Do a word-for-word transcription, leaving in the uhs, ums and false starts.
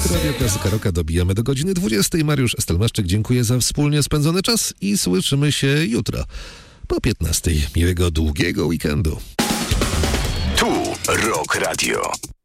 Radio Klasyka Rocka dobijamy do godziny dwudziestej. Mariusz Stelmaszczyk, dziękuję za wspólnie spędzony czas i słyszymy się jutro po piętnastej. Miłego, długiego weekendu. Tu Rock Radio.